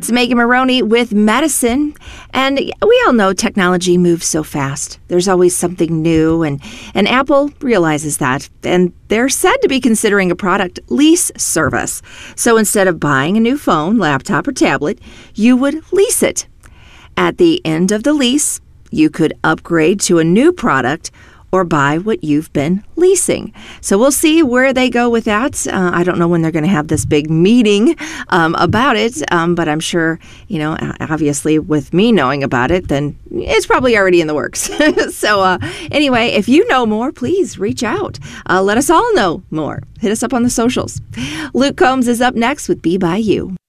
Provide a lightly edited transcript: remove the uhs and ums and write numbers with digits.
It's Megan Maroney with Medicine. And we all know technology moves so fast. There's always something new, and Apple realizes that. And they're said to be considering a product lease service. So instead of buying a new phone, laptop, or tablet, you would lease it. At the end of the lease, you could upgrade to a new product or buy what you've been leasing. So we'll see where they go with that. I don't know when they're going to have this big meeting about it, but I'm sure, obviously with me knowing about it, then it's probably already in the works. So anyway, if you know more, please reach out. Let us all know more. Hit us up on the socials. Luke Combs is up next with Be By You.